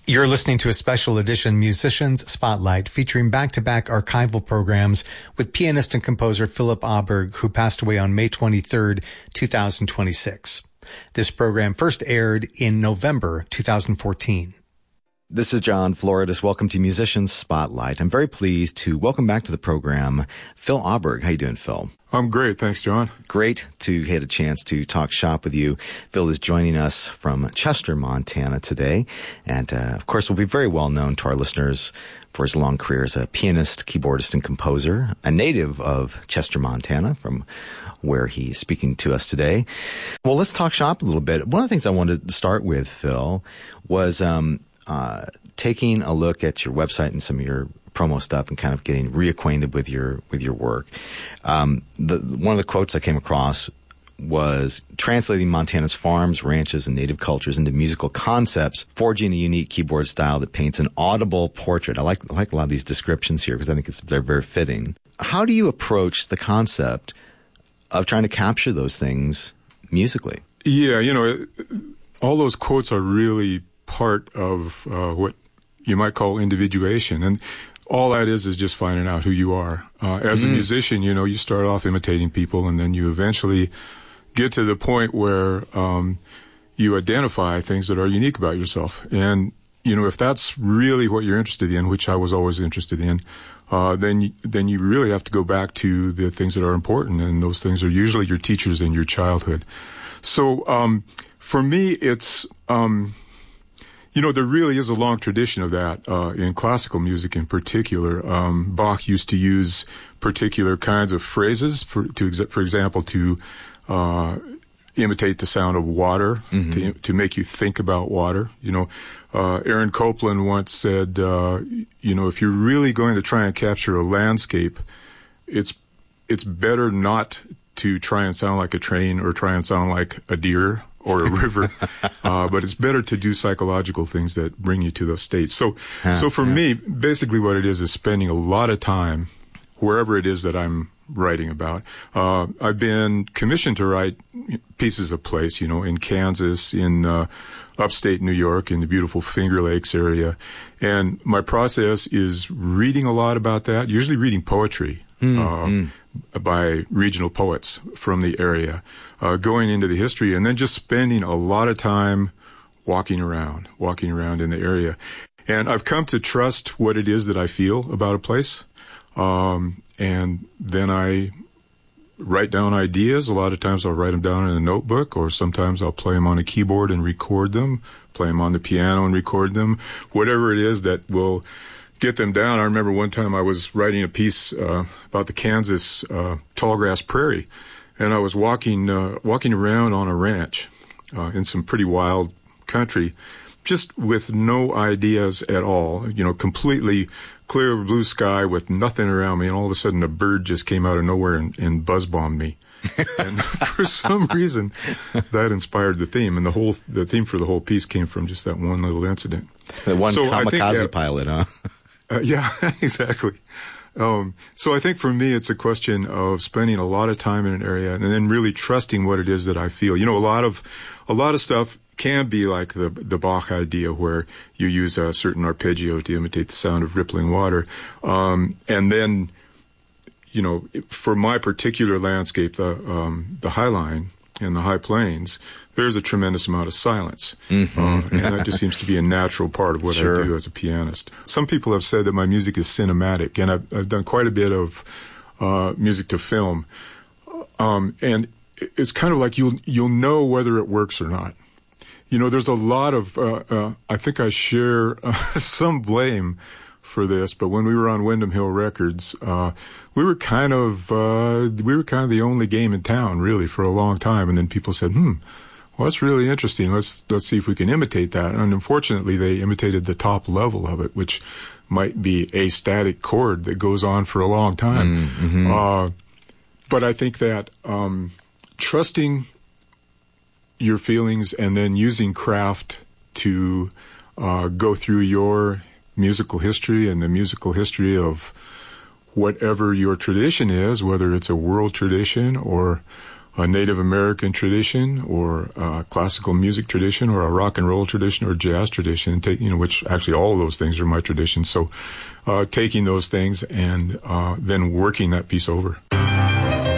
You're listening to a special edition Musicians Spotlight featuring back-to-back archival programs with pianist and composer Philip Auberg, who passed away on May 23rd, 2026. This program first aired in November 2014. This is John Floridis. Welcome to Musicians Spotlight. I'm very pleased to welcome back to the program Phil Auberg. How you doing, Phil? I'm great. Thanks, John. Great to get a chance to talk shop with you. Phil is joining us from Chester, Montana today. And, of course, will be very well known to our listeners for his long career as a pianist, keyboardist, and composer, a native of Chester, Montana, from where he's speaking to us today. Well, let's talk shop a little bit. One of the things I wanted to start with, Phil, was taking a look at your website and some of your promo stuff and kind of getting reacquainted with your work. One of the quotes I came across was translating Montana's farms, ranches, and native cultures into musical concepts, forging a unique keyboard style that paints an audible portrait. I like a lot of these descriptions here because I think they're very fitting. How do you approach the concept of trying to capture those things musically? Yeah, all those quotes are really part of what you might call individuation. And all that is just finding out who you are. As a musician, you start off imitating people, and then you eventually get to the point where you identify things that are unique about yourself. And, if that's really what you're interested in, which I was always interested in, then you really have to go back to the things that are important, and those things are usually your teachers in your childhood. So for me, it's... there really is a long tradition of that in classical music in particular. Bach used to use particular kinds of phrases, for example, to imitate the sound of water, to make you think about water. Aaron Copland once said, if you're really going to try and capture a landscape, it's better not to try and sound like a train or try and sound like a deer or a river, but it's better to do psychological things that bring you to those states. So for me, basically what it is spending a lot of time wherever it is that I'm writing about. I've been commissioned to write pieces of place, in Kansas, in upstate New York, in the beautiful Finger Lakes area. And my process is reading a lot about that, usually reading poetry by regional poets from the area, going into the history, and then just spending a lot of time walking around in the area. And I've come to trust what it is that I feel about a place. And then I write down ideas. A lot of times I'll write them down in a notebook, or sometimes I'll play them on a keyboard and record them, play them on the piano and record them, whatever it is that will get them down. I remember one time I was writing a piece about the Kansas tallgrass prairie, and I was walking around on a ranch in some pretty wild country, just with no ideas at all, completely clear blue sky with nothing around me, and all of a sudden a bird just came out of nowhere and buzz-bombed me. And for some reason, that inspired the theme, and the theme for the whole piece came from just that one little incident. The one kamikaze pilot, huh? Yeah, exactly. So I think for me, it's a question of spending a lot of time in an area and then really trusting what it is that I feel. A lot of stuff can be like the Bach idea, where you use a certain arpeggio to imitate the sound of rippling water. And then, for my particular landscape, the High Line and the High Plains, there's a tremendous amount of silence. And that just seems to be a natural part of what I do as a pianist. Some people have said that my music is cinematic, and I've done quite a bit of music to film. And it's kind of like you'll know whether it works or not. There's a lot of, I think I share some blame for this, but when we were on Windham Hill Records, we were kind of the only game in town, really, for a long time. And then people said, well, that's really interesting. Let's see if we can imitate that. And unfortunately, they imitated the top level of it, which might be a static chord that goes on for a long time. But I think that trusting your feelings and then using craft to go through your musical history and the musical history of whatever your tradition is, whether it's a world tradition or a Native American tradition or a classical music tradition or a rock and roll tradition or jazz tradition, which actually all of those things are my tradition. So taking those things and then working that piece over.